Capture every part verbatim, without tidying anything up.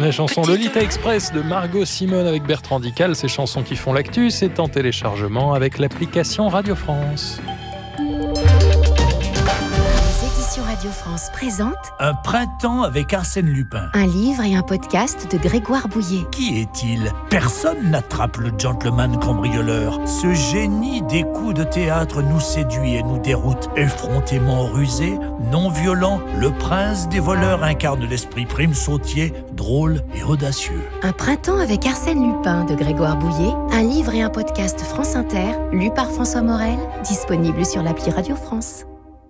dernière chanson Lolita Express de Margot Simone avec Bertrand Dical. Ces chansons qui font l'actu, c'est en téléchargement avec l'application Radio France. Radio France présente Un printemps avec Arsène Lupin. un livre et un podcast de Grégoire Bouillet. Qui est-il ? Personne n'attrape le gentleman cambrioleur. Ce génie des coups de théâtre nous séduit et nous déroute. Effrontément rusé, non violent, le prince des voleurs incarne l'esprit prime sautier, drôle et audacieux. Un printemps avec Arsène Lupin de Grégoire Bouillet, un livre et un podcast France Inter, lu par François Morel, disponible sur l'appli Radio France.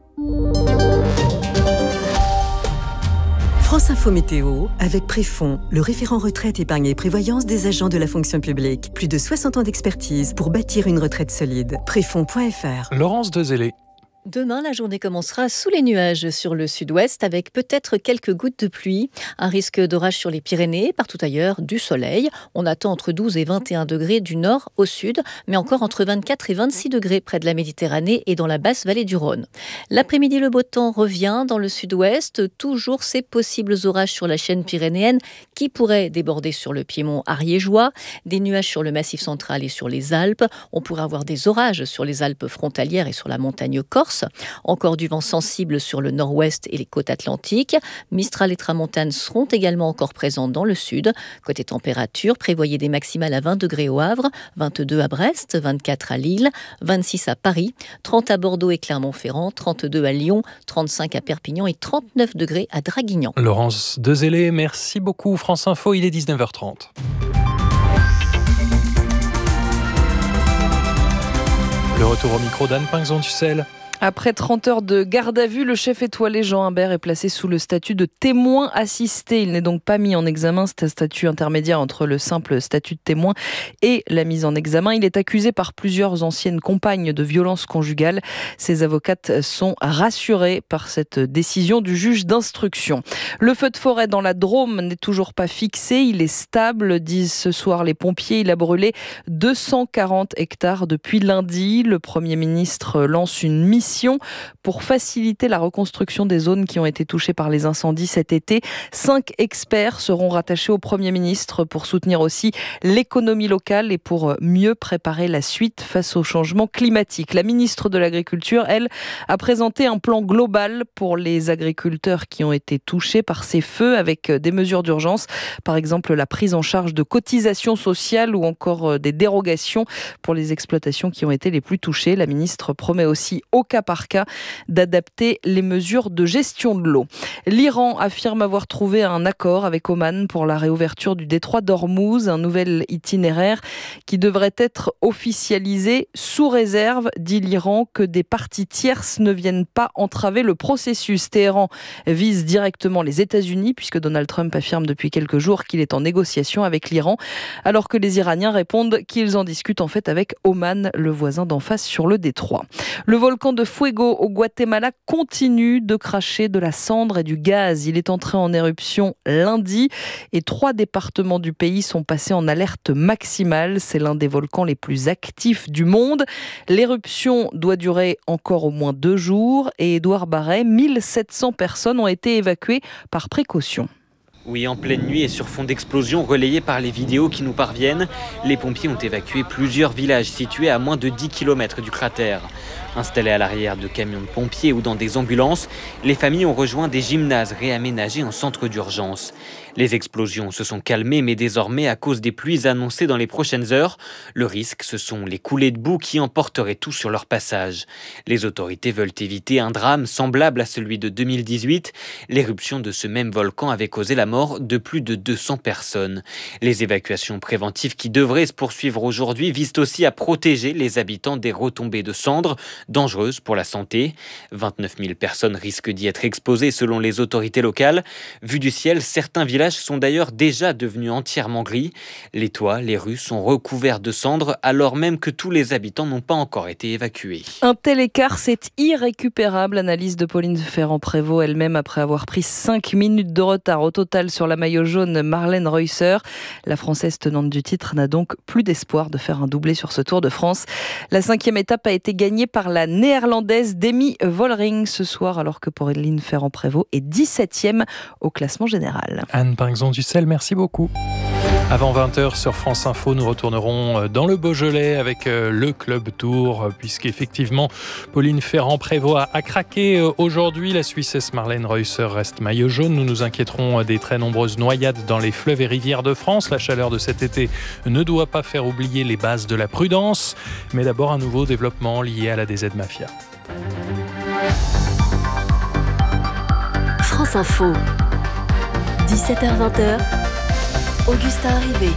France Info Météo, avec Préfond, le référent retraite, épargne et prévoyance des agents de la fonction publique. Plus de soixante ans d'expertise pour bâtir une retraite solide. Préfond point f r. Laurence Dezellé. Demain, la journée commencera sous les nuages sur le sud-ouest avec peut-être quelques gouttes de pluie. Un risque d'orage sur les Pyrénées, partout ailleurs, du soleil. On attend entre douze et vingt et un degrés du nord au sud, mais encore entre vingt-quatre et vingt-six degrés près de la Méditerranée et dans la basse vallée du Rhône. L'après-midi, le beau temps revient dans le sud-ouest. Toujours ces possibles orages sur la chaîne pyrénéenne qui pourraient déborder sur le Piémont ariégeois. Des nuages sur le Massif central et sur les Alpes. On pourrait avoir des orages sur les Alpes frontalières et sur la montagne corse. Encore du vent sensible sur le nord-ouest et les côtes atlantiques. Mistral et tramontane seront également encore présents dans le sud. Côté température, prévoyez des maximales à vingt degrés au Havre, vingt-deux à Brest, vingt-quatre à Lille, vingt-six à Paris, trente à Bordeaux et Clermont-Ferrand, trente-deux à Lyon, trente-cinq à Perpignan et trente-neuf degrés à Draguignan. Laurence Dezellé, merci beaucoup. France Info, il est dix-neuf heures trente. Le retour au micro d'Anne Pinxon-Tussel. Après trente heures de garde à vue, le chef étoilé Jean Imbert est placé sous le statut de témoin assisté. Il n'est donc pas mis en examen, c'est un statut intermédiaire entre le simple statut de témoin et la mise en examen. Il est accusé par plusieurs anciennes compagnes de violences conjugales. Ses avocates sont rassurées par cette décision du juge d'instruction. Le feu de forêt dans la Drôme n'est toujours pas fixé. Il est stable, disent ce soir les pompiers. Il a brûlé deux cent quarante hectares depuis lundi. Le Premier ministre lance une mission pour faciliter la reconstruction des zones qui ont été touchées par les incendies cet été. Cinq experts seront rattachés au Premier ministre pour soutenir aussi l'économie locale et pour mieux préparer la suite face au changement climatique. La ministre de l'Agriculture, elle, a présenté un plan global pour les agriculteurs qui ont été touchés par ces feux avec des mesures d'urgence. Par exemple, la prise en charge de cotisations sociales ou encore des dérogations pour les exploitations qui ont été les plus touchées. La ministre promet aussi au cas par cas d'adapter les mesures de gestion de l'eau. L'Iran affirme avoir trouvé un accord avec Oman pour la réouverture du détroit d'Ormuz, un nouvel itinéraire qui devrait être officialisé sous réserve, dit l'Iran, que des parties tierces ne viennent pas entraver le processus. Téhéran vise directement les États-Unis puisque Donald Trump affirme depuis quelques jours qu'il est en négociation avec l'Iran, alors que les Iraniens répondent qu'ils en discutent en fait avec Oman, le voisin d'en face sur le détroit. Le volcan de Fuego au Guatemala continue de cracher de la cendre et du gaz. Il est entré en éruption lundi et trois départements du pays sont passés en alerte maximale. C'est l'un des volcans les plus actifs du monde. L'éruption doit durer encore au moins deux jours et Édouard Barret, mille sept cents personnes ont été évacuées par précaution. Oui, en pleine nuit et sur fond d'explosion relayées par les vidéos qui nous parviennent, les pompiers ont évacué plusieurs villages situés à moins de dix kilomètres du cratère. Installés à l'arrière de camions de pompiers ou dans des ambulances, les familles ont rejoint des gymnases réaménagés en centre d'urgence. Les explosions se sont calmées, mais désormais, à cause des pluies annoncées dans les prochaines heures, le risque, ce sont les coulées de boue qui emporteraient tout sur leur passage. Les autorités veulent éviter un drame semblable à celui de deux mille dix-huit. L'éruption de ce même volcan avait causé la mort de plus de deux cents personnes. Les évacuations préventives qui devraient se poursuivre aujourd'hui visent aussi à protéger les habitants des retombées de cendres, dangereuses pour la santé. vingt-neuf mille personnes risquent d'y être exposées selon les autorités locales. Vu du ciel, certains villages sont d'ailleurs déjà devenus entièrement gris. Les toits, les rues sont recouverts de cendres alors même que tous les habitants n'ont pas encore été évacués. Un tel écart, c'est irrécupérable, analyse de Pauline Ferrand-Prévot elle-même après avoir pris cinq minutes de retard au total sur la maillot jaune Marlène Reusser. La Française tenante du titre n'a donc plus d'espoir de faire un doublé sur ce Tour de France. La cinquième étape a été gagnée par par la néerlandaise Demi Vollering ce soir, alors que Pauline Ferrand-Prévot est dix-septième au classement général. Anne Pinxon-Dussel, merci beaucoup. Avant vingt heures sur France Info, nous retournerons dans le Beaujolais avec le Club Tour, puisqu'effectivement, Pauline Ferrand-Prévot a craqué aujourd'hui. La Suissesse Marlène Reusser reste maillot jaune. Nous nous inquiéterons des très nombreuses noyades dans les fleuves et rivières de France. La chaleur de cet été ne doit pas faire oublier les bases de la prudence. Mais d'abord, un nouveau développement lié à la D Z Mafia. France Info, dix-sept heures vingt, Augustin Arrivé.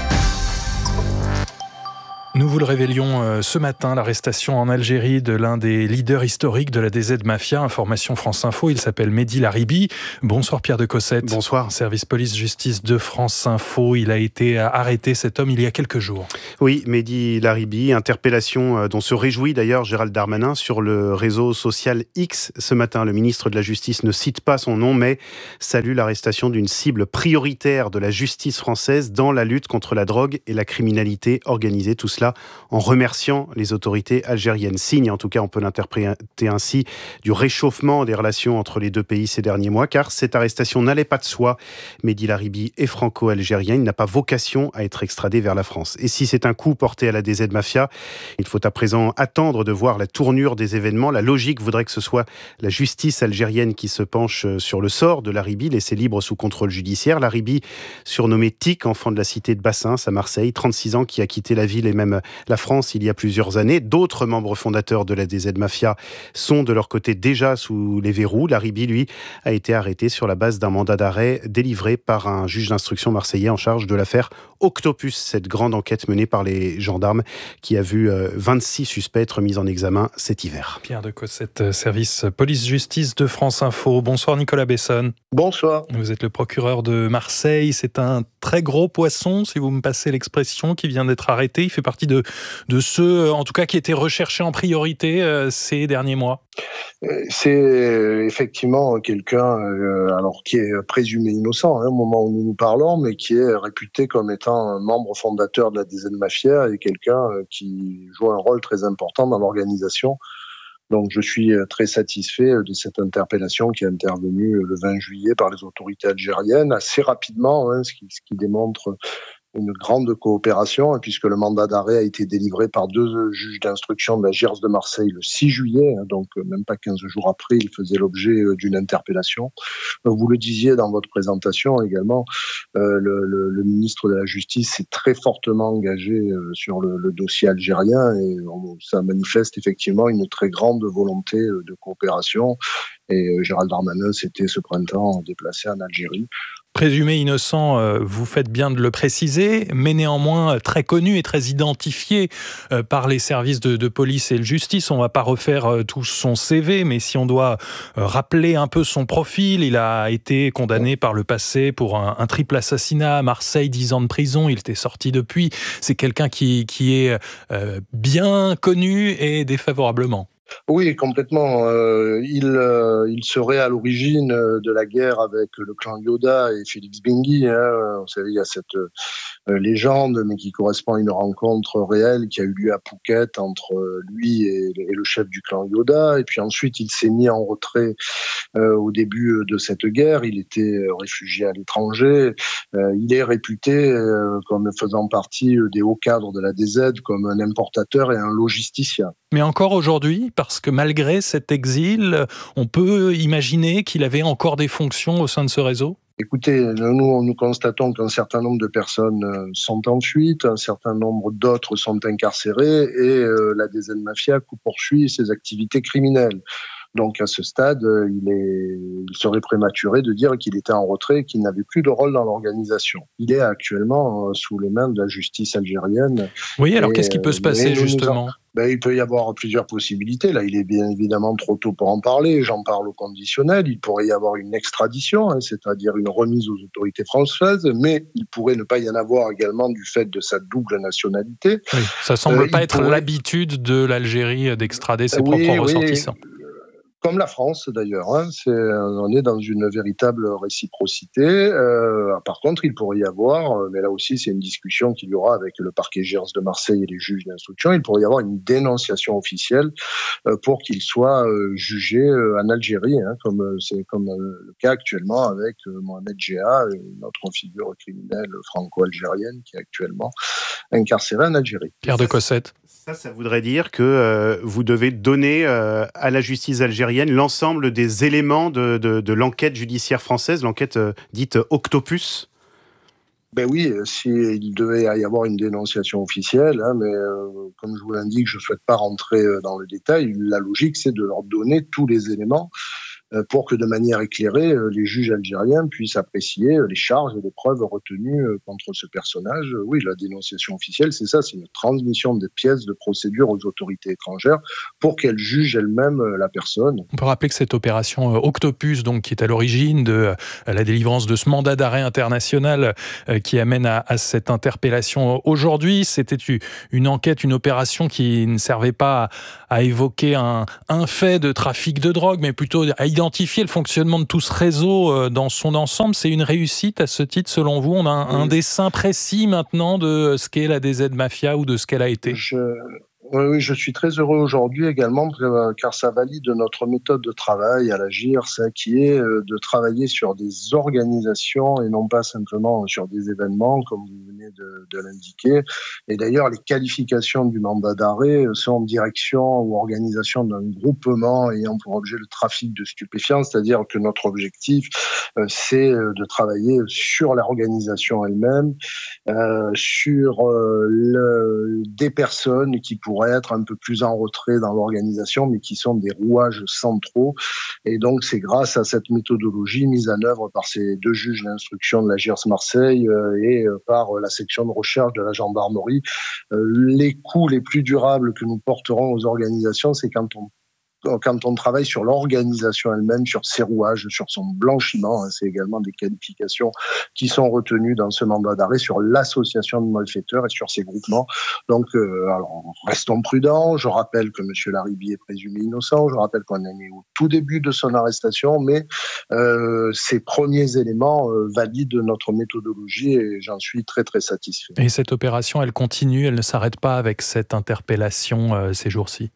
Nous vous le révélions euh, ce matin, l'arrestation en Algérie de l'un des leaders historiques de la D Z Mafia. Information France Info, il s'appelle Mehdi Laribi. Bonsoir Pierre de Cossette. Bonsoir. Service police-justice de France Info. Il a été arrêté, cet homme, il y a quelques jours. Oui, Mehdi Laribi, interpellation dont se réjouit d'ailleurs Gérald Darmanin sur le réseau social X. Ce matin, le ministre de la Justice ne cite pas son nom, mais salue l'arrestation d'une cible prioritaire de la justice française dans la lutte contre la drogue et la criminalité organisée. Tout cela en remerciant les autorités algériennes. Signe, en tout cas on peut l'interpréter ainsi, du réchauffement des relations entre les deux pays ces derniers mois, car cette arrestation n'allait pas de soi. Mehdi Laribi est franco-algérien, il n'a pas vocation à être extradé vers la France. Et si c'est un coup porté à la D Z Mafia, il faut à présent attendre de voir la tournure des événements. La logique voudrait que ce soit la justice algérienne qui se penche sur le sort de Laribi, laissé libre sous contrôle judiciaire. Laribi, surnommé Tic, enfant de la cité de Bassins à Marseille, trente-six ans, qui a quitté la ville et même la France il y a plusieurs années. D'autres membres fondateurs de la D Z Mafia sont de leur côté déjà sous les verrous. Laribi, lui, a été arrêté sur la base d'un mandat d'arrêt délivré par un juge d'instruction marseillais en charge de l'affaire Octopus, cette grande enquête menée par les gendarmes qui a vu vingt-six suspects être mis en examen cet hiver. Pierre de Cossette, service police-justice de France Info. Bonsoir Nicolas Besson. Bonsoir. Vous êtes le procureur de Marseille. C'est un très gros poisson, si vous me passez l'expression, qui vient d'être arrêté. Il fait partie de, de ceux, en tout cas, qui étaient recherchés en priorité euh, ces derniers mois. C'est effectivement quelqu'un euh, alors qui est présumé innocent hein, au moment où nous nous parlons, mais qui est réputé comme étant un membre fondateur de la D Z Mafia et quelqu'un euh, qui joue un rôle très important dans l'organisation. Donc je suis très satisfait de cette interpellation qui est intervenue le vingt juillet par les autorités algériennes, assez rapidement, hein, ce, qui, ce qui démontre une grande coopération, puisque le mandat d'arrêt a été délivré par deux juges d'instruction de la J R S de Marseille le six juillet, donc même pas quinze jours après, il faisait l'objet d'une interpellation. Vous le disiez dans votre présentation également, euh, le, le, le ministre de la Justice s'est très fortement engagé sur le, le dossier algérien et on, ça manifeste effectivement une très grande volonté de coopération. Et Gérald Darmanin s'était ce printemps déplacé en Algérie. Présumé innocent, vous faites bien de le préciser, mais néanmoins très connu et très identifié par les services de, de police et de justice. On ne va pas refaire tout son C V, mais si on doit rappeler un peu son profil, il a été condamné par le passé pour un, un triple assassinat à Marseille, dix ans de prison, il était sorti depuis. C'est quelqu'un qui, qui est bien connu et défavorablement. Oui, complètement. Euh, il, euh, il serait à l'origine de la guerre avec le clan Yoda et Félix Bengui. Hein. Vous savez, il y a cette euh, légende, mais qui correspond à une rencontre réelle qui a eu lieu à Phuket entre lui et, et le chef du clan Yoda. Et puis ensuite, il s'est mis en retrait euh, au début de cette guerre. Il était réfugié à l'étranger. Euh, il est réputé euh, comme faisant partie des hauts cadres de la D Z, comme un importateur et un logisticien. Mais encore aujourd'hui, parce que malgré cet exil, on peut imaginer qu'il avait encore des fonctions au sein de ce réseau ? Écoutez, nous, nous constatons qu'un certain nombre de personnes sont en fuite, un certain nombre d'autres sont incarcérées et euh, la D Z Mafia poursuit ses activités criminelles. Donc à ce stade, il, est, il serait prématuré de dire qu'il était en retrait et qu'il n'avait plus de rôle dans l'organisation. Il est actuellement sous les mains de la justice algérienne. Oui, alors et, qu'est-ce qui peut se passer justement ? Ben, il peut y avoir plusieurs possibilités. Là, il est bien évidemment trop tôt pour en parler. J'en parle au conditionnel. Il pourrait y avoir une extradition, hein, c'est-à-dire une remise aux autorités françaises, mais il pourrait ne pas y en avoir également du fait de sa double nationalité. Oui, ça semble euh, pas être pourrait... l'habitude de l'Algérie d'extrader ses oui, propres oui, ressortissants. comme la France d'ailleurs. Hein. C'est, on est dans une véritable réciprocité. Euh, par contre, il pourrait y avoir, mais là aussi c'est une discussion qu'il y aura avec le parquet Gers de Marseille et les juges d'instruction, il pourrait y avoir une dénonciation officielle euh, pour qu'il soit euh, jugé euh, en Algérie, hein, comme euh, c'est comme euh, le cas actuellement avec euh, Mohamed Jeha, notre figure criminelle franco-algérienne qui est actuellement incarcérée en Algérie. Pierre de Cossette. Ça, ça voudrait dire que euh, vous devez donner euh, à la justice algérienne l'ensemble des éléments de, de, de l'enquête judiciaire française, l'enquête euh, dite Octopus. Ben oui, s'il devait y avoir une dénonciation officielle, hein, mais euh, comme je vous l'indique, je ne souhaite pas rentrer dans le détail. La logique, c'est de leur donner tous les éléments pour que de manière éclairée, les juges algériens puissent apprécier les charges et les preuves retenues contre ce personnage. Oui, la dénonciation officielle, c'est ça, c'est une transmission des pièces de procédure aux autorités étrangères pour qu'elles jugent elles-mêmes la personne. On peut rappeler que cette opération Octopus, donc, qui est à l'origine de la délivrance de ce mandat d'arrêt international qui amène à, à cette interpellation aujourd'hui, c'était une enquête, une opération qui ne servait pas à, à évoquer un, un fait de trafic de drogue, mais plutôt à identifier le fonctionnement de tout ce réseau dans son ensemble. C'est une réussite à ce titre, selon vous? On a un, oui. un dessin précis maintenant de ce qu'est la D Z Mafia ou de ce qu'elle a été? Je... Oui, oui, je suis très heureux aujourd'hui également car ça valide notre méthode de travail à la G I R, ça qui est de travailler sur des organisations et non pas simplement sur des événements comme vous venez de, de l'indiquer. Et d'ailleurs, les qualifications du mandat d'arrêt sont en direction ou organisation d'un groupement ayant pour objet le trafic de stupéfiants, c'est-à-dire que notre objectif, c'est de travailler sur l'organisation elle-même, euh, sur euh, le, des personnes qui pourraient être un peu plus en retrait dans l'organisation, mais qui sont des rouages centraux. Et donc, c'est grâce à cette méthodologie mise en œuvre par ces deux juges d'instruction de la Gers Marseille et par la section de recherche de la gendarmerie. Les coups les plus durables que nous porterons aux organisations, c'est quand on quand on travaille sur l'organisation elle-même, sur ses rouages, sur son blanchiment, hein, c'est également des qualifications qui sont retenues dans ce mandat d'arrêt, sur l'association de malfaiteurs et sur ses groupements. Donc, euh, alors, restons prudents. Je rappelle que M. Laribi est présumé innocent. Je rappelle qu'on est au tout début de son arrestation, mais euh, ces premiers éléments euh, valident notre méthodologie et j'en suis très, très satisfait. Et cette opération, elle continue, elle ne s'arrête pas avec cette interpellation euh, ces jours-ci?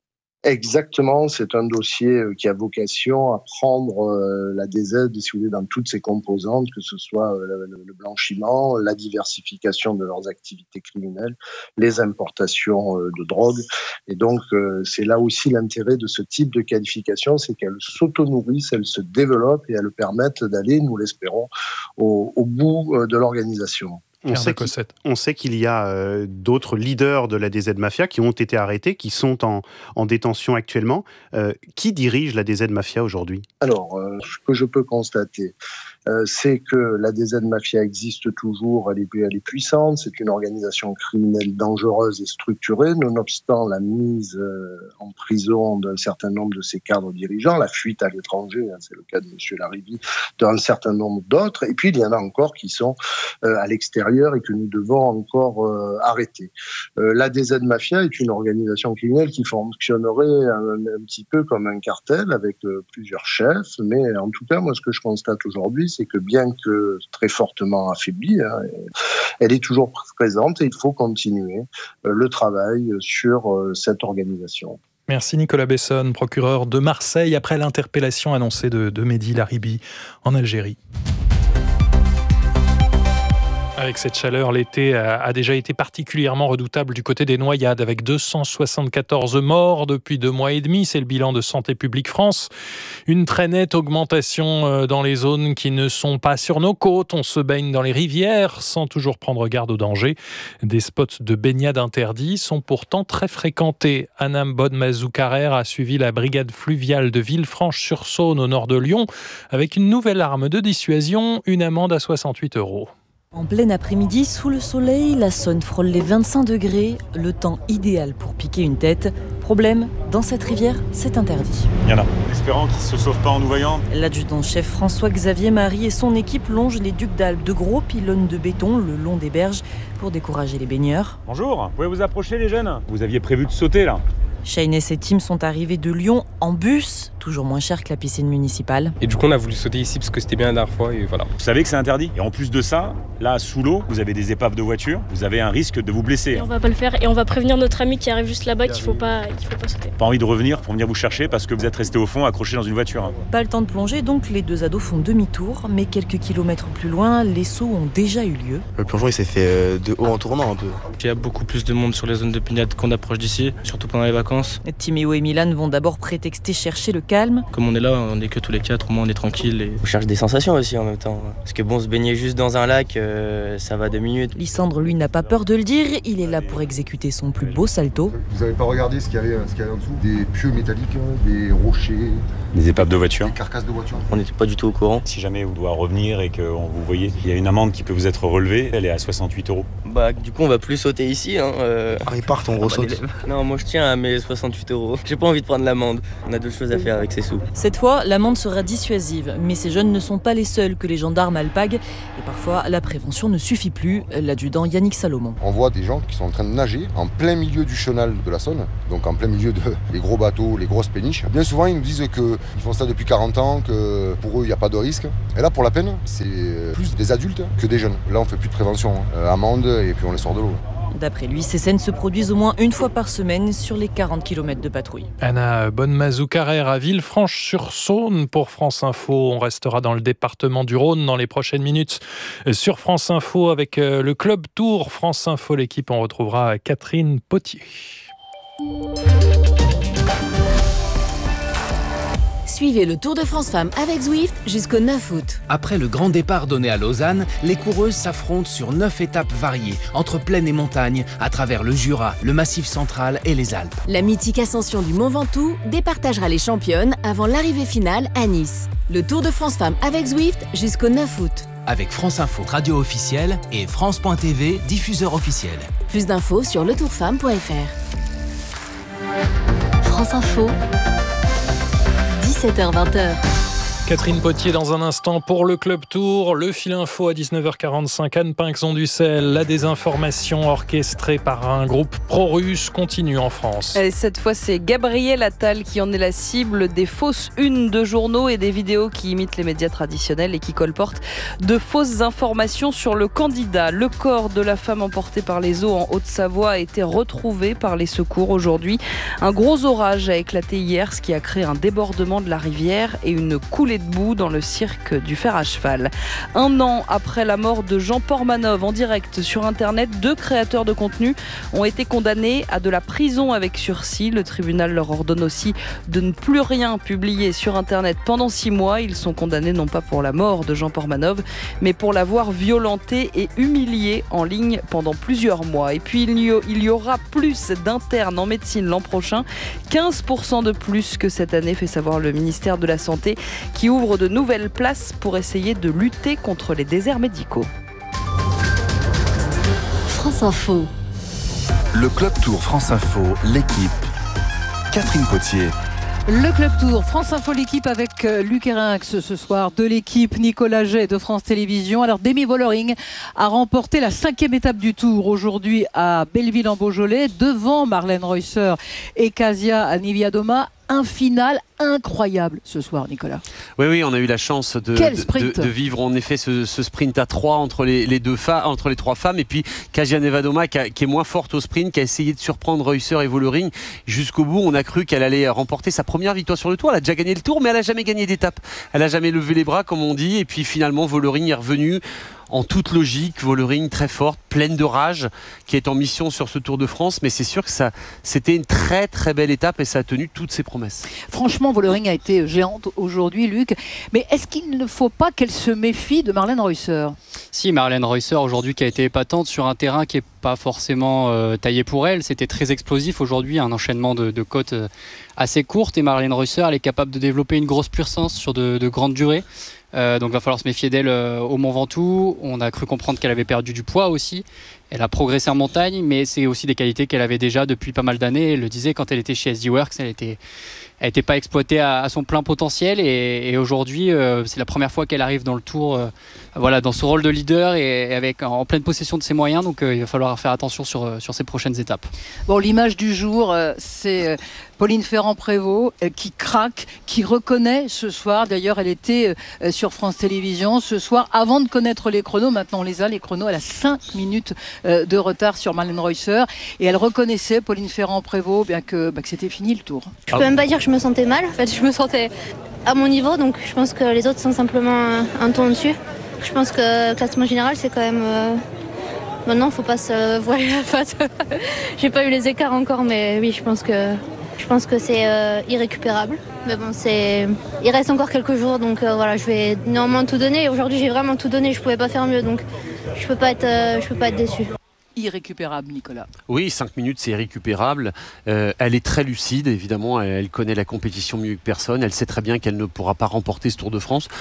Exactement, c'est un dossier qui a vocation à prendre la D Z, si vous voulez, dans toutes ses composantes, que ce soit le blanchiment, la diversification de leurs activités criminelles, les importations de drogue. Et donc, c'est là aussi l'intérêt de ce type de qualification, c'est qu'elles s'auto-nourrissent, elles se développent et elles permettent d'aller, nous l'espérons, au, au bout de l'organisation. On sait, on sait qu'il y a euh, d'autres leaders de la D Z Mafia qui ont été arrêtés, qui sont en, en détention actuellement. Euh, qui dirige la D Z Mafia aujourd'hui? Alors, euh, ce que je peux constater, euh, c'est que la D Z Mafia existe toujours, elle est, elle est puissante, c'est une organisation criminelle dangereuse et structurée, nonobstant la mise euh, en prison d'un certain nombre de ses cadres dirigeants, la fuite à l'étranger, hein, c'est le cas de M. Laribi, d'un certain nombre d'autres, et puis il y en a encore qui sont euh, à l'extérieur et que nous devons encore euh, arrêter. Euh, la D Z Mafia est une organisation criminelle qui fonctionnerait un, un petit peu comme un cartel avec euh, plusieurs chefs, mais en tout cas, moi, ce que je constate aujourd'hui, c'est que bien que très fortement affaiblie, hein, elle est toujours présente et il faut continuer euh, le travail sur euh, cette organisation. Merci Nicolas Besson, procureur de Marseille, après l'interpellation annoncée de, de Mehdi Laribi en Algérie. Avec cette chaleur, l'été a déjà été particulièrement redoutable du côté des noyades, avec deux cent soixante-quatorze morts depuis deux mois et demi. C'est le bilan de Santé publique France. Une très nette augmentation dans les zones qui ne sont pas sur nos côtes. On se baigne dans les rivières sans toujours prendre garde aux dangers. Des spots de baignade interdits sont pourtant très fréquentés. Anam Bodmazoukarer a suivi la brigade fluviale de Villefranche-sur-Saône au nord de Lyon avec une nouvelle arme de dissuasion, une amende à soixante-huit euros. En plein après-midi, sous le soleil, la Saône frôle les vingt-cinq degrés, le temps idéal pour piquer une tête. Problème, dans cette rivière, c'est interdit. Il y en a. Espérant qu'ils ne se sauvent pas en nous voyant. L'adjudant-chef François-Xavier Marie et son équipe longent les ducs d'Albe de gros pylônes de béton le long des berges pour décourager les baigneurs. Bonjour, vous pouvez vous approcher les jeunes? Vous aviez prévu de sauter là? Shaines et Tim sont arrivés de Lyon en bus, toujours moins cher que la piscine municipale. Et du coup, on a voulu sauter ici parce que c'était bien la dernière fois et voilà. Vous savez que c'est interdit. Et en plus de ça, là, sous l'eau, vous avez des épaves de voiture, vous avez un risque de vous blesser. Et on va pas le faire et on va prévenir notre ami qui arrive juste là-bas qu'il faut pas, qu'il faut pas sauter. Pas envie de revenir pour venir vous chercher parce que vous êtes resté au fond accroché dans une voiture. Pas le temps de plonger, donc les deux ados font demi-tour, mais quelques kilomètres plus loin, les sauts ont déjà eu lieu. Le plongeon il s'est fait de haut en tournant un peu. Il y a beaucoup plus de monde sur les zones de baignade qu'on approche d'ici, surtout pendant les vacances. Timéo et Milan vont d'abord prétexter chercher le calme. Comme on est là, on est que tous les quatre, au moins on est tranquille. Et... On cherche des sensations aussi en même temps. Parce que bon, se baigner juste dans un lac, euh, ça va deux minutes. Lysandre, lui, n'a pas peur de le dire, il est là pour exécuter son plus beau salto. Vous n'avez pas regardé ce qu'il y avait, ce qu'il y avait en dessous? Des pieux métalliques, des rochers, des épaves de voiture, des carcasses de voiture. On n'était pas du tout au courant. Si jamais vous doit revenir et que vous voyez, il y a une amende qui peut vous être relevée, elle est à soixante-huit euros. Bah du coup on va plus sauter ici. Hein, euh... Ah, ils partent, on ressaute. Non, moi je tiens à mes soixante-huit euros. J'ai pas envie de prendre l'amende. On a d'autres choses à faire avec ces sous. Cette fois, l'amende sera dissuasive. Mais ces jeunes ne sont pas les seuls que les gendarmes alpaguent. Et parfois, la prévention ne suffit plus. L'adjudant Yannick Salomon. On voit des gens qui sont en train de nager en plein milieu du chenal de la Saône, donc en plein milieu de les gros bateaux, les grosses péniches. Bien souvent, ils nous disent qu'ils font ça depuis quarante ans, que pour eux, il n'y a pas de risque. Et là, pour la peine, c'est plus des adultes que des jeunes. Là, on fait plus de prévention. Euh, amende et puis on les sort de l'eau. D'après lui, ces scènes se produisent au moins une fois par semaine sur les quarante kilomètres de patrouille. Anna Bonnemazou-Carrère à Villefranche-sur-Saône pour France Info. On restera dans le département du Rhône dans les prochaines minutes sur France Info avec le Club Tour France Info. L'équipe, on retrouvera Catherine Potier. Suivez le Tour de France Femmes avec Zwift jusqu'au neuf août. Après le grand départ donné à Lausanne, les coureuses s'affrontent sur neuf étapes variées, entre plaine et montagne, à travers le Jura, le Massif central et les Alpes. La mythique ascension du Mont Ventoux départagera les championnes avant l'arrivée finale à Nice. Le Tour de France Femmes avec Zwift jusqu'au neuf août. Avec France Info, radio officielle, et France point T V, diffuseur officiel. Plus d'infos sur le tour femme point f r. France Info. dix-sept heures vingt. Catherine Potier dans un instant pour le Club Tour, le fil info à dix-neuf heures quarante-cinq, Anne Pinxon-Ducel, la désinformation orchestrée par un groupe pro-russe continue en France. Et cette fois, c'est Gabriel Attal qui en est la cible des fausses unes de journaux et des vidéos qui imitent les médias traditionnels et qui colportent de fausses informations sur le candidat. Le corps de la femme emportée par les eaux en Haute-Savoie a été retrouvé par les secours aujourd'hui. Un gros orage a éclaté hier, ce qui a créé un débordement de la rivière et une coulée de boue dans le cirque du fer à cheval. Un an après la mort de Jean Portmanov en direct sur Internet, deux créateurs de contenu ont été condamnés à de la prison avec sursis. Le tribunal leur ordonne aussi de ne plus rien publier sur Internet pendant six mois. Ils sont condamnés non pas pour la mort de Jean Portmanov, mais pour l'avoir violenté et humilié en ligne pendant plusieurs mois. Et puis il y aura plus d'internes en médecine l'an prochain, quinze pour cent de plus que cette année, fait savoir le ministère de la Santé, qui ouvre de nouvelles places pour essayer de lutter contre les déserts médicaux. France Info. Le Club Tour France Info, l'équipe. Catherine Potier. Le Club Tour, France Info, l'équipe avec Luc Erinx ce soir, de l'équipe Nicolas Jay de France Télévisions. Alors Demi Vollering a remporté la cinquième étape du Tour aujourd'hui à Belleville-en-Beaujolais devant Marlène Reusser et Kasia Niewiadoma. Un final incroyable ce soir, Nicolas. Oui, oui, on a eu la chance de, de, de, de vivre en effet ce, ce sprint à trois entre les, les deux fa- entre les trois femmes, et puis Kasia Niewiadoma qui, a, qui est moins forte au sprint, qui a essayé de surprendre Reusser et Vollering jusqu'au bout. On a cru qu'elle allait remporter sa première victoire sur le Tour. Elle a déjà gagné le Tour, mais elle n'a jamais gagné d'étape. Elle n'a jamais levé les bras, comme on dit, et puis finalement Vollering est revenue en toute logique. Vollering très forte, pleine de rage, qui est en mission sur ce Tour de France, mais c'est sûr que ça, c'était une très très belle étape et ça a tenu toutes ses promesses. Franchement, Vollering a été géante aujourd'hui, Luc, mais est-ce qu'il ne faut pas qu'elle se méfie de Marlène Reusser ? Si, Marlène Reusser aujourd'hui qui a été épatante sur un terrain qui n'est pas forcément euh, taillé pour elle, c'était très explosif aujourd'hui, un enchaînement de, de côtes euh, assez courtes, et Marlène Reusser elle est capable de développer une grosse puissance sur de, de grandes durées. Euh, donc il va falloir se méfier d'elle euh, au Mont Ventoux. On a cru comprendre qu'elle avait perdu du poids aussi. Elle a progressé en montagne, mais c'est aussi des qualités qu'elle avait déjà depuis pas mal d'années. Elle le disait quand elle était chez S D Works, elle était... Elle n'était pas exploitée à, à son plein potentiel et, et aujourd'hui, euh, c'est la première fois qu'elle arrive dans le Tour, euh, voilà, dans ce rôle de leader et, et avec en pleine possession de ses moyens. Donc, euh, il va falloir faire attention sur, sur ces prochaines étapes. Bon, l'image du jour, euh, c'est euh, Pauline Ferrand-Prévot euh, qui craque, qui reconnaît ce soir. D'ailleurs, elle était euh, sur France Télévisions ce soir avant de connaître les chronos. Maintenant, on les a, les chronos. Elle a cinq minutes euh, de retard sur Marlène Reusser et elle reconnaissait, Pauline Ferrand-Prévot, bien que, bah, que c'était fini le Tour. Je peux même pas dire que je me sentais mal, en fait je me sentais à mon niveau, donc je pense que les autres sont simplement un ton au-dessus. Je pense que le classement général c'est quand même... Euh... Maintenant faut pas se voiler la face. J'ai pas eu les écarts encore, mais oui je pense que, je pense que c'est euh, irrécupérable. Mais bon, c'est... il reste encore quelques jours, donc euh, voilà, je vais néanmoins tout donner. Aujourd'hui j'ai vraiment tout donné, je pouvais pas faire mieux, donc je peux pas être, euh, je peux pas être déçue. Irrécupérable, Nicolas. Oui, cinq minutes, c'est irrécupérable. Euh, elle est très lucide, évidemment. Elle, elle connaît la compétition mieux que personne. Elle sait très bien qu'elle ne pourra pas remporter ce Tour de France.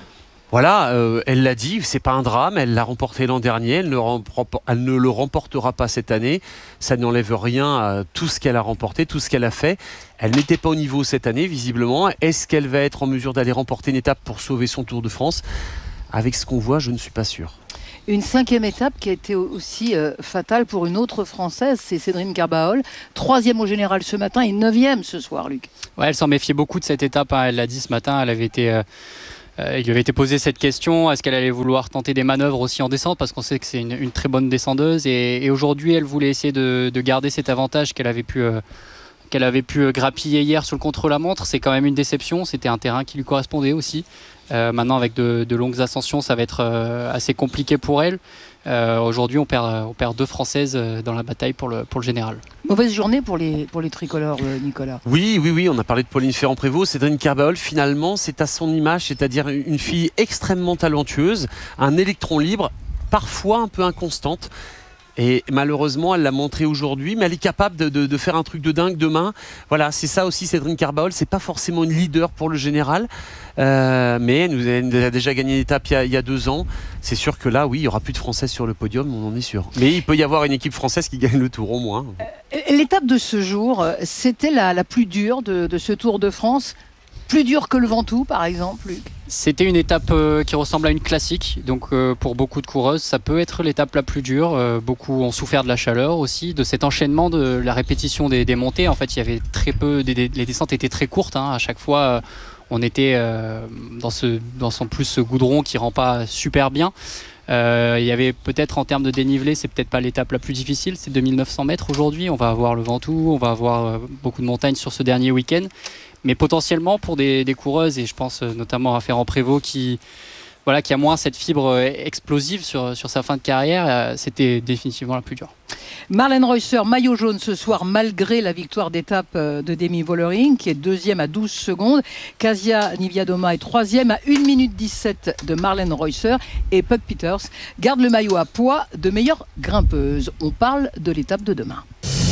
Voilà, euh, elle l'a dit, c'est pas un drame. Elle l'a remporté l'an dernier. Elle ne, remporte, elle ne le remportera pas cette année. Ça n'enlève rien à tout ce qu'elle a remporté, tout ce qu'elle a fait. Elle n'était pas au niveau cette année, visiblement. Est-ce qu'elle va être en mesure d'aller remporter une étape pour sauver son Tour de France ? Avec ce qu'on voit, je ne suis pas sûr. Une cinquième étape qui a été aussi euh, fatale pour une autre Française, c'est Cédrine Carbaol. Troisième au général ce matin et neuvième ce soir, Luc. Ouais, elle s'en méfiait beaucoup de cette étape, hein. Elle l'a dit ce matin, elle avait été... Euh... Euh, il lui avait été posé cette question, est-ce qu'elle allait vouloir tenter des manœuvres aussi en descente, parce qu'on sait que c'est une, une très bonne descendeuse et, et aujourd'hui elle voulait essayer de, de garder cet avantage qu'elle avait pu... Euh, qu'elle avait pu grappiller hier sur le contre-la-montre. C'est quand même une déception, c'était un terrain qui lui correspondait aussi. Euh, maintenant avec de, de longues ascensions, ça va être euh, assez compliqué pour elle. Euh, aujourd'hui on perd, on perd deux Françaises dans la bataille pour le, pour le général. Mauvaise journée pour les, pour les tricolores, Nicolas. Oui, oui, oui, on a parlé de Pauline Ferrand-Prévot. Cédrine Carbaol, finalement, c'est à son image, c'est-à-dire une fille extrêmement talentueuse, un électron libre, parfois un peu inconstante. Et malheureusement, elle l'a montré aujourd'hui, mais elle est capable de, de, de faire un truc de dingue demain. Voilà, c'est ça aussi, Cédrine Carbaol. C'est pas forcément une leader pour le général, euh, mais elle nous, a, elle nous a déjà gagné une étape il y a, il y a deux ans. C'est sûr que là, oui, il y aura plus de Françaises sur le podium, on en est sûr. Mais il peut y avoir une équipe française qui gagne le Tour au moins. L'étape de ce jour, c'était la, la plus dure de, de ce Tour de France. Plus dur que le Ventoux, par exemple, Luc. C'était une étape euh, qui ressemble à une classique, donc euh, pour beaucoup de coureuses, ça peut être l'étape la plus dure. Euh, beaucoup ont souffert de la chaleur aussi, de cet enchaînement, de la répétition des, des montées. En fait, il y avait très peu, des, des, les descentes étaient très courtes. Hein. À chaque fois, euh, on était euh, dans ce, dans son plus ce goudron qui rend pas super bien. Euh, il y avait peut-être en termes de dénivelé, c'est peut-être pas l'étape la plus difficile, c'est deux mille neuf cents mètres aujourd'hui. On va avoir le Ventoux, on va avoir euh, beaucoup de montagnes sur ce dernier week-end. Mais potentiellement pour des, des coureuses, et je pense notamment à Ferrand-Prévot qui, voilà, qui a moins cette fibre explosive sur, sur sa fin de carrière, c'était définitivement la plus dure. Marlène Reusser, maillot jaune ce soir malgré la victoire d'étape de Demi Vollering qui est deuxième à douze secondes. Kasia Niewiadoma est troisième à une minute dix-sept de Marlène Reusser et Puck Peters garde le maillot à poids de meilleure grimpeuse. On parle de l'étape de demain.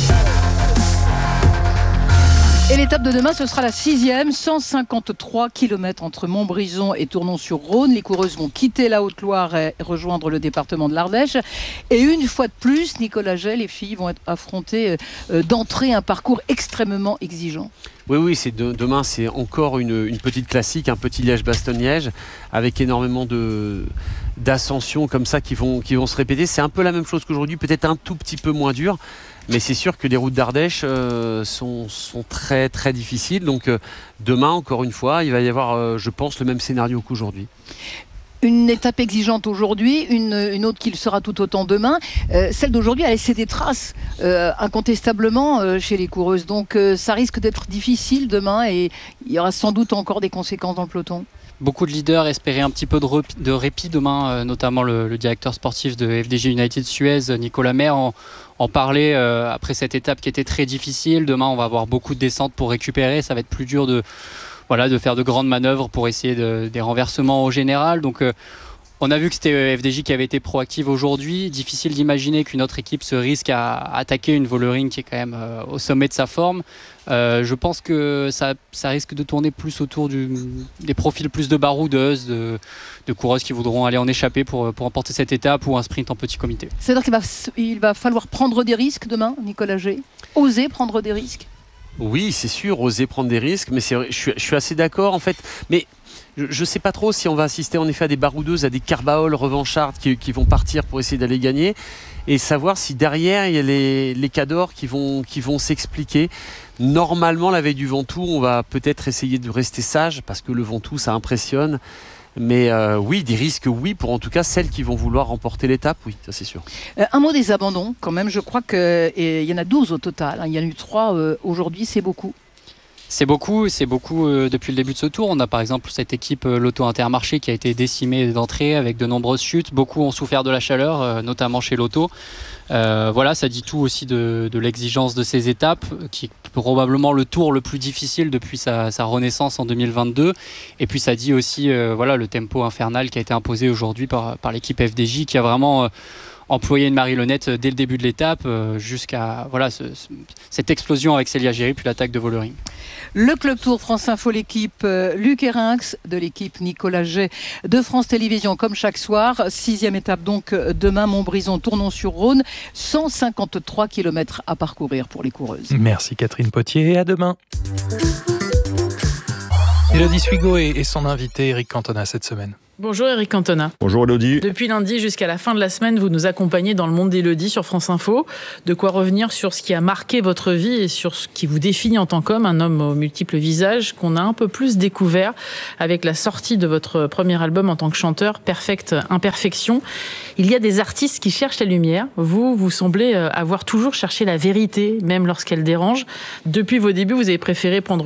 Et l'étape de demain, ce sera la sixième, cent cinquante-trois kilomètres entre Montbrison et Tournon-sur-Rhône. Les coureuses vont quitter la Haute-Loire et rejoindre le département de l'Ardèche. Et une fois de plus, Nicolas Gey, les filles vont être affrontées euh, d'entrée un parcours extrêmement exigeant. Oui, oui, c'est de, demain, c'est encore une, une petite classique, un petit Liège-Bastogne-Liège, avec énormément de, d'ascensions comme ça qui vont, qui vont se répéter. C'est un peu la même chose qu'aujourd'hui, peut-être un tout petit peu moins dur. Mais c'est sûr que les routes d'Ardèche euh, sont, sont très très difficiles. Donc euh, demain, encore une fois, il va y avoir, euh, je pense, le même scénario qu'aujourd'hui. Une étape exigeante aujourd'hui, une, une autre qui le sera tout autant demain. Euh, celle d'aujourd'hui a laissé des traces euh, incontestablement euh, chez les coureuses. Donc euh, ça risque d'être difficile demain et il y aura sans doute encore des conséquences dans le peloton. Beaucoup de leaders espéraient un petit peu de, rep- de répit demain, euh, notamment le, le directeur sportif de F D J United Suez, Nicolas Maire, en, en parlait euh, après cette étape qui était très difficile. Demain, on va avoir beaucoup de descentes pour récupérer. Ça va être plus dur de, voilà, de faire de grandes manœuvres pour essayer de, des renversements au général. Donc, euh, On a vu que c'était F D J qui avait été proactive aujourd'hui. Difficile d'imaginer qu'une autre équipe se risque à attaquer une Valoring qui est quand même euh, au sommet de sa forme. Euh, je pense que ça, ça risque de tourner plus autour du, des profils plus de baroudeuses, de, de coureuses qui voudront aller en échapper pour, pour emporter cette étape ou un sprint en petit comité. C'est-à-dire qu'il va, il va falloir prendre des risques demain, Nicolas Gey ? Oser prendre des risques ? Oui, c'est sûr, oser prendre des risques, mais c'est vrai, je, suis, je suis assez d'accord en fait. Mais je ne sais pas trop si on va assister en effet à des baroudeuses, à des carbaoles revanchardes qui, qui vont partir pour essayer d'aller gagner, et savoir si derrière il y a les, les cadors qui vont, qui vont s'expliquer. Normalement, la veille du Ventoux, on va peut-être essayer de rester sage parce que le Ventoux, ça impressionne. Mais euh, oui, des risques, oui, pour en tout cas celles qui vont vouloir remporter l'étape, oui, ça c'est sûr. Euh, un mot des abandons, quand même, je crois qu'il y en a douze au total. Hein. Il y en a eu trois euh, aujourd'hui, c'est beaucoup. C'est beaucoup, c'est beaucoup euh, depuis le début de ce tour. On a par exemple cette équipe euh, Lotto Intermarché qui a été décimée d'entrée avec de nombreuses chutes. Beaucoup ont souffert de la chaleur, euh, notamment chez Lotto. Euh, voilà, ça dit tout aussi de, de l'exigence de ces étapes, qui est probablement le tour le plus difficile depuis sa, sa renaissance en deux mille vingt-deux. Et puis ça dit aussi euh, voilà, le tempo infernal qui a été imposé aujourd'hui par, par l'équipe F D J, qui a vraiment euh, employé une Marie-Lenette dès le début de l'étape euh, jusqu'à voilà, ce, ce, cette explosion avec Célia Géry puis l'attaque de Valoring. Le Club Tour France Info, l'équipe euh, Luc Erinx, de l'équipe Nicolas Gey de France Télévisions, comme chaque soir. Sixième étape donc demain, Montbrison, Tournon-sur-Rhône. cent cinquante-trois kilomètres à parcourir pour les coureuses. Merci Catherine Potier et à demain. Élodie Suigo et, et son invité Eric Cantona cette semaine. Bonjour Eric Cantona. Bonjour Élodie. Depuis lundi jusqu'à la fin de la semaine, vous nous accompagnez dans le monde d'Élodie sur France Info. De quoi revenir sur ce qui a marqué votre vie et sur ce qui vous définit en tant qu'homme, un homme aux multiples visages qu'on a un peu plus découvert avec la sortie de votre premier album en tant que chanteur, Perfect Imperfection. Il y a des artistes qui cherchent la lumière. Vous, vous semblez avoir toujours cherché la vérité, même lorsqu'elle dérange. Depuis vos débuts, vous avez préféré prendre